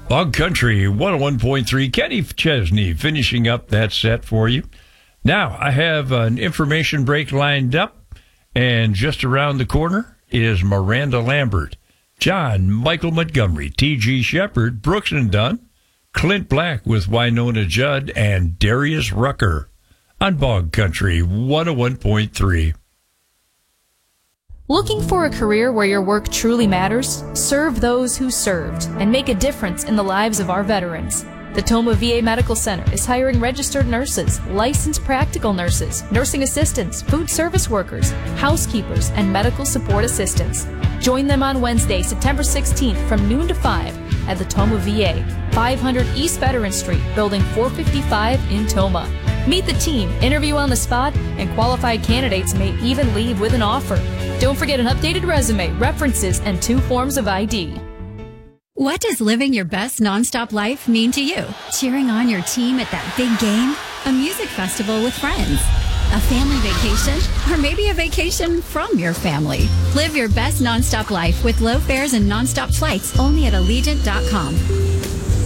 Bog Country 101.3. Kenny Chesney finishing up that set for you. Now, I have an information break lined up, and just around the corner is Miranda Lambert, John Michael Montgomery, T.G. Shepard, Brooks and Dunn, Clint Black with Winona Judd, and Darius Rucker on Bog Country 101.3. Looking for a career where your work truly matters? Serve those who served and make a difference in the lives of our veterans. The Toma VA Medical Center is hiring registered nurses, licensed practical nurses, nursing assistants, food service workers, housekeepers, and medical support assistants. Join them on Wednesday, September 16th from noon to 5 at the Toma VA, 500 East Veteran Street, Building 455 in Toma. Meet the team, interview on the spot, and qualified candidates may even leave with an offer. Don't forget an updated resume, references, and 2 forms of ID. What does living your best nonstop life mean to you? Cheering on your team at that big game? A music festival with friends? A family vacation? Or maybe a vacation from your family? Live your best nonstop life with low fares and nonstop flights only at Allegiant.com.